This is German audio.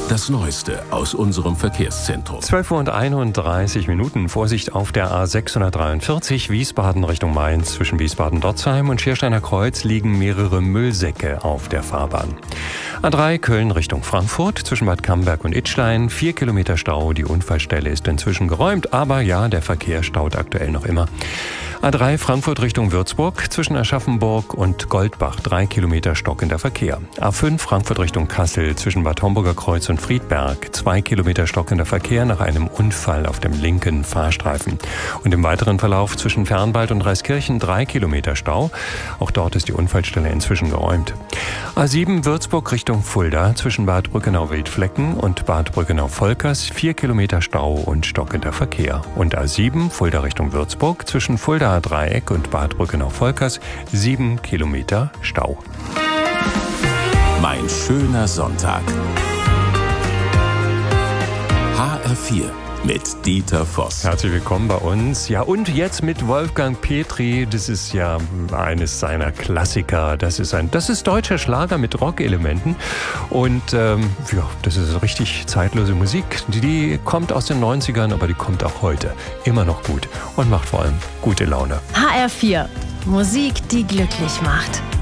Das Neueste aus unserem Verkehrszentrum. 12:31 Uhr. Vorsicht auf der A643 Wiesbaden Richtung Mainz. Zwischen Wiesbaden-Dotzheim und Schiersteiner Kreuz liegen mehrere Müllsäcke auf der Fahrbahn. A3 Köln Richtung Frankfurt. Zwischen Bad Camberg und Idstein 4 Kilometer Stau. Die Unfallstelle ist inzwischen geräumt, aber ja, der Verkehr staut aktuell noch immer. A3 Frankfurt Richtung Würzburg. Zwischen Aschaffenburg und Goldbach 3 Kilometer stockender Verkehr. A5 Frankfurt Richtung Kassel. Zwischen Bad Homburger Kreuz und Friedberg 2 Kilometer stockender Verkehr nach einem Unfall auf dem linken Fahrstreifen. Und im weiteren Verlauf zwischen Fernwald und Reiskirchen 3 Kilometer Stau. Auch dort ist die Unfallstelle inzwischen geräumt. A7 Würzburg Richtung Fulda. Zwischen Bad Brückenau-Wildflecken und Bad Brückenau-Volkers 4 Kilometer Stau und stockender Verkehr. Und A7 Fulda Richtung Würzburg. Zwischen Fulda Dreieck und Bad Brückenau-Volkers 7 Kilometer Stau. Mein schöner Sonntag. HR4 mit Dieter Voss. Herzlich willkommen bei uns. Ja, und jetzt mit Wolfgang Petri. Das ist ja eines seiner Klassiker. Das ist deutscher Schlager mit Rockelementen. Und das ist richtig zeitlose Musik. Die kommt aus den 90ern, aber die kommt auch heute immer noch gut und macht vor allem gute Laune. HR4. Musik, die glücklich macht.